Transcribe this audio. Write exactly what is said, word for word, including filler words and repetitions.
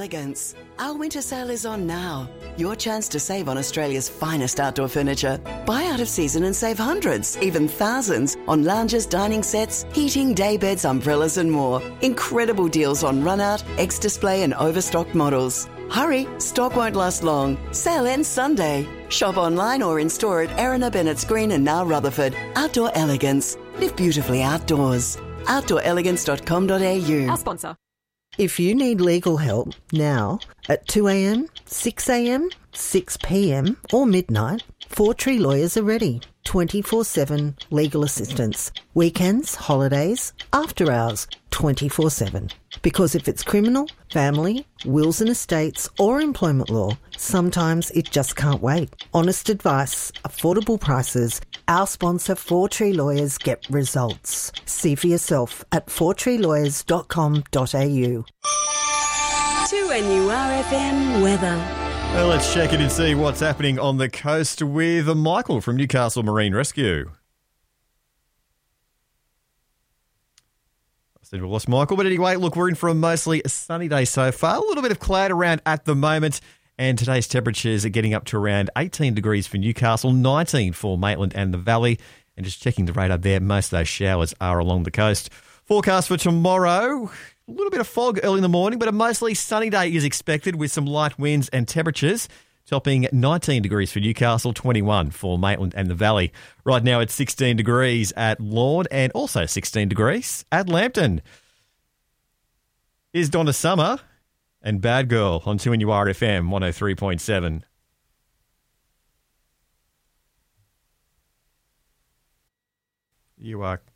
Elegance. Our winter sale is on now. Your chance to save on Australia's finest outdoor furniture. Buy out of season and save hundreds, even thousands, on lounges, dining sets, heating, daybeds, umbrellas and more. Incredible deals on run-out, ex-display and overstocked models. Hurry, stock won't last long. Sale ends Sunday. Shop online or in store at Erina Bennett's Green and now Rutherford. Outdoor Elegance. Live beautifully outdoors. outdoor elegance dot com dot a u. Our sponsor. If you need legal help now at two a.m, six a.m, six p.m or midnight, Four Tree Lawyers are ready. twenty-four seven legal assistance. Weekends, holidays, after hours, twenty-four seven. Because if it's criminal, family, wills and estates or employment law, sometimes it just can't wait. Honest advice, affordable prices. Our sponsor, Four Tree Lawyers, get results. See for yourself at four tree lawyers dot com dot a u. two N U R F M weather. Well, let's check in and see what's happening on the coast with Michael from Newcastle Marine Rescue. I said we lost Michael, but anyway, look, we're in for a mostly sunny day so far. A little bit of cloud around at the moment, and today's temperatures are getting up to around eighteen degrees for Newcastle, nineteen for Maitland and the Valley. And just checking the radar there, most of those showers are along the coast. Forecast for tomorrow, a little bit of fog early in the morning, but a mostly sunny day is expected with some light winds and temperatures, topping nineteen degrees for Newcastle, twenty-one for Maitland and the Valley. Right now it's sixteen degrees at Lorne and also sixteen degrees at Lambton. Here's Donna Summer and Bad Girl on two N U R F M one oh three point seven. You are